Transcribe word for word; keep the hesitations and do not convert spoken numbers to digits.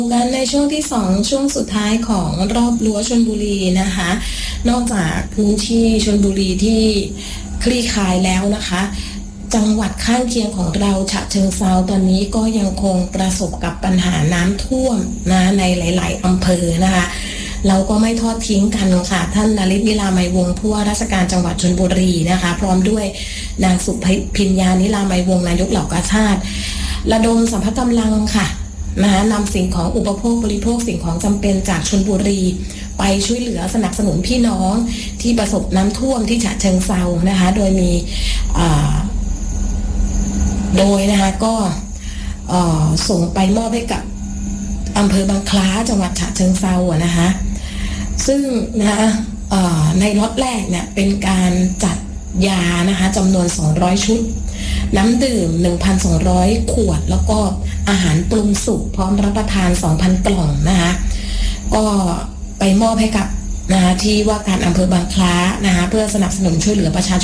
กันในช่วงที่สองช่วงสุดท้ายของรอบรั้วชลบุรีนะคะนอกจากพื้นที่ชลบุรีที่คลี่คลายแล้วนะคะจังหวัดข้างเคียงของเราฉะเชิงเทราตอนนี้ก็ยังคงประสบกับปัญหาน้ำท่วมนะในหลายๆอำเภอนะคะเราก็ไม่ทอดทิ้งกันค่ะท่านนฤทธิ์วิลามัยวงศ์ผู้ว่าราชการจังหวัดชลบุรีนะคะพร้อมด้วยนางสุพิญญานิลามัยวงศ์นายกเหล่ากาชาดระดมสรรพกำลังค่ะนะคะนำสิ่งของอุปโภคบริโภคสิ่งของจำเป็นจากชลบุรีไปช่วยเหลือสนับสนุนพี่น้องที่ประสบน้ำท่วมที่ฉะเชิงเทรานะคะโดยมีโดยนะคะก็ส่งไปมอบให้กับอำเภอบางคล้าจังหวัดฉะเชิงเทราอะนะคะซึ่งนะคะในล็อตแรกเนี่ยเป็นการจัดยานะคะจำนวนสองร้อยชุดน้ำดื่ม หนึ่งพันสองร้อย ขวดแล้วก็อาหารปรุงสุกพร้อมรับประทาน สองพัน กล่องนะคะก็ไปมอบให้กับนะคะที่ว่าการอำเภอบางคล้านะคะเพื่อสนับสนุนช่วยเหลือประชาชน